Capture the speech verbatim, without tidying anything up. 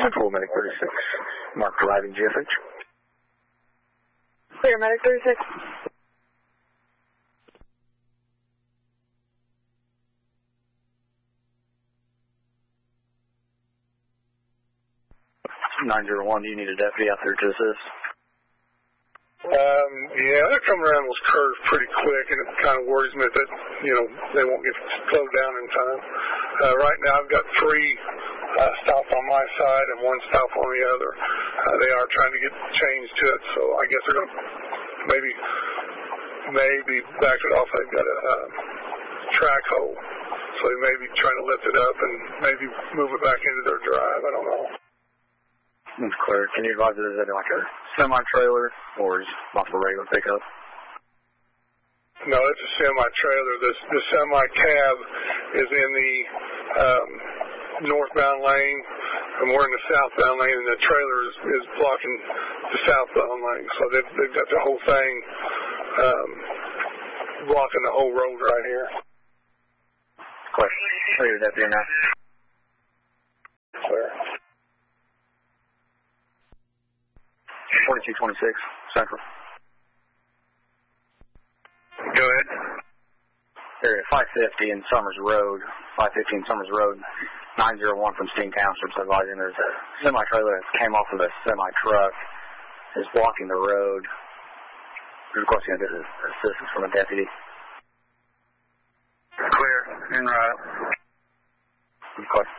Central, Medic thirty-six. Mark driving G F H. Clear, Medic thirty-six. nine zero one, do you need a deputy out there to assist? Um, yeah, they're coming around those curves pretty quick, and it kind of worries me that, you know, they won't get slowed down in time. Uh, right now I've got three uh, stops on my side and one stop on the other. Uh, they are trying to get changed to it, so I guess they're going to maybe, maybe back it off. They've got a uh, track hole, so they may be trying to lift it up and maybe move it back into their drive. I don't know. That's clear. Can you advise that is that like a semi-trailer or is it off a regular pickup? No, it's a semi-trailer. The, the semi-cab is in the um, northbound lane, and we're in the southbound lane, and the trailer is, is blocking the southbound lane. So they've, they've got the whole thing um, blocking the whole road right here. Clear. Clear, deputy now. Clear. forty-two twenty-six, Central. Go ahead. Area five fifty in Summers Road, five fifteen Summers Road, nine zero one from Steen Township, advising there's a semi-trailer that came off of a semi-truck, is blocking the road. Requesting assistance from a deputy. Clear, en route. Clear.